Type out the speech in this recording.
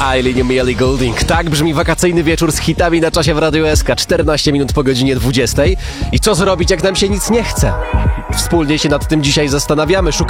Eileen i Ellie Goulding. Tak brzmi wakacyjny wieczór z hitami na czasie w Radiu SK. 14 minut po godzinie 20. I co zrobić, jak nam się nic nie chce? Wspólnie się nad tym dzisiaj zastanawiamy. Szukamy